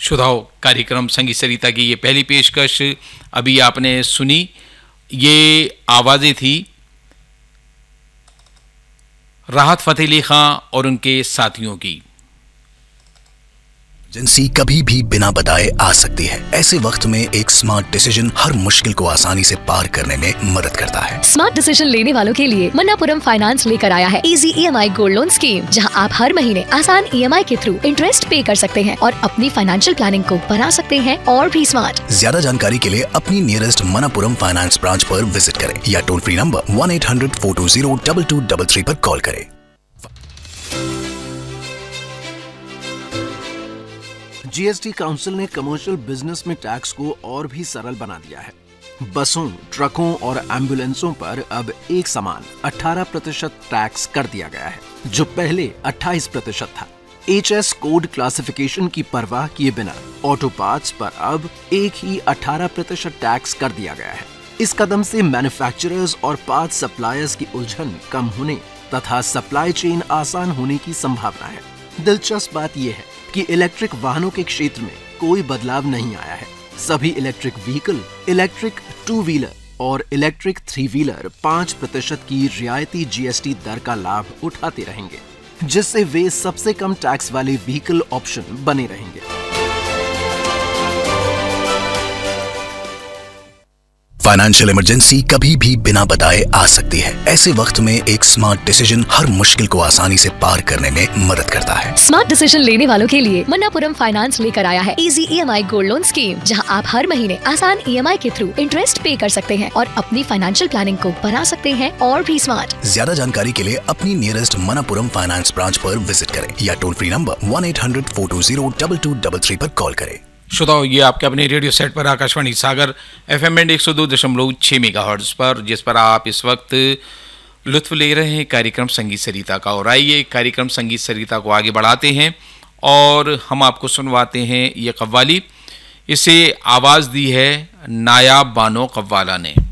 श्रोताओं, कार्यक्रम संगीत सरिता की ये पहली पेशकश अभी आपने सुनी। ये आवाज़ें थी राहत फ़तेह अली खां और उनके साथियों की। एमरजेंसी कभी भी बिना बताए आ सकती है। ऐसे वक्त में एक स्मार्ट डिसीजन हर मुश्किल को आसानी से पार करने में मदद करता है। स्मार्ट डिसीजन लेने वालों के लिए मन्नापुरम फाइनेंस लेकर आया है easy EMI gold loan scheme, जहां आप हर महीने आसान EMI के थ्रू इंटरेस्ट पे कर सकते हैं और अपनी फाइनेंशियल प्लानिंग को बना सकते हैं और भी स्मार्ट। ज्यादा जानकारी के लिए अपनी नियरेस्ट मन्नापुरम फाइनेंस ब्रांच पर विजिट करें या टोल फ्री नंबर 1-800-420-2233 पर कॉल करें। जीएसटी काउंसिल ने कमर्शियल बिजनेस में टैक्स को और भी सरल बना दिया है। बसों, ट्रकों और एम्बुलेंसों पर अब एक समान 18% टैक्स कर दिया गया है, जो पहले 28% था। HS कोड क्लासिफिकेशन की परवाह किए बिना ऑटो पार्ट्स पर अब एक ही 18% टैक्स कर दिया गया है। इस कदम से मैन्युफैक्चरर्स और पार्ट्स सप्लायर्स की उलझन कम होने तथा सप्लाई चेन आसान होने की संभावना है। दिलचस्प बात यह है कि इलेक्ट्रिक वाहनों के क्षेत्र में कोई बदलाव नहीं आया है। सभी इलेक्ट्रिक व्हीकल, इलेक्ट्रिक 2 व्हीलर और इलेक्ट्रिक 3 व्हीलर 5% की रियायती GST दर का लाभ उठाते रहेंगे, जिससे वे सबसे कम टैक्स वाले व्हीकल ऑप्शन बने रहेंगे। फाइनेंशियल इमरजेंसी कभी भी बिना बताए आ सकती है। ऐसे वक्त में एक स्मार्ट डिसीजन हर मुश्किल को आसानी से पार करने में मदद करता है। स्मार्ट डिसीजन लेने वालों के लिए मन्नापुरम फाइनेंस लेकर आया है easy EMI gold loan scheme, जहां आप हर महीने आसान EMI के थ्रू इंटरेस्ट पे कर सकते हैं और अपनी फाइनेंशियल प्लानिंग को बना सकते हैं और भी स्मार्ट। ज्यादा जानकारी के लिए अपनी नियरेस्ट मन्नापुरम फाइनेंस ब्रांच पर विजिट करें या टोल फ्री नंबर 1-800-420-2233 पर कॉल करें। श्रोताओं, ये आपके अपने रेडियो सेट पर आकाशवाणी सागर FM बैंड 102.6 मेगाहर्ट्ज पर, जिस पर आप इस वक्त लुत्फ ले रहे हैं कार्यक्रम संगीत सरिता का। और आइए कार्यक्रम संगीत सरिता को आगे बढ़ाते हैं और हम आपको सुनवाते हैं ये कव्वाली। इसे आवाज़ दी है नायाब बानो कव्वाला ने।